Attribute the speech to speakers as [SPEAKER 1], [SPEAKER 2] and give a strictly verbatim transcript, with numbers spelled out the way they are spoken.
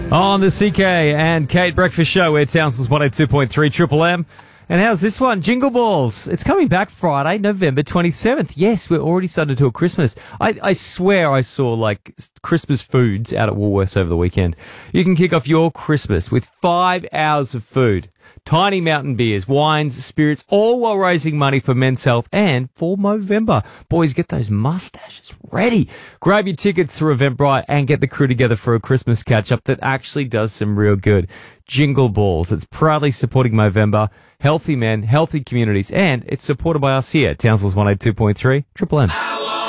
[SPEAKER 1] On the C K and Kate Breakfast Show, where Townsville's one oh two point three Triple M. And how's this one? Jingle Balls. It's coming back Friday, November twenty-seventh. Yes, we're already starting to do a Christmas. I, I swear I saw, like, Christmas foods out at Woolworths over the weekend. You can kick off your Christmas with five hours of food. Tiny mountain beers, wines, spirits, all while raising money for Men's Health and for Movember. Boys, get those mustaches ready. Grab your tickets through Eventbrite and get the crew together for a Christmas catch-up that actually does some real good. Jingle Balls. It's proudly supporting Movember, healthy men, healthy communities, and it's supported by us here at Townsville's one oh two point three Triple M.